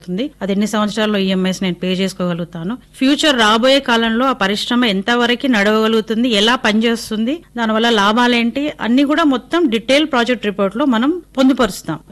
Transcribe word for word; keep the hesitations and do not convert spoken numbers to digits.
అవుతుంది, అది ఎన్ని సంవత్సరాల్లో ఈఎంఐస్ నేను పే చేసుకోగలుగుతాను, ఫ్యూచర్ రాబోయే కాలంలో ఆ పరిశ్రమ ఎంతవరకు నడవగలుగుతుంది, ఎలా పనిచేస్తుంది, దానివల్ల లాభాలేంటి అన్ని కూడా మొత్తం డీటెయిల్ ప్రాజెక్ట్ రిపోర్ట్ లో మనం పొందుపరుస్తాం.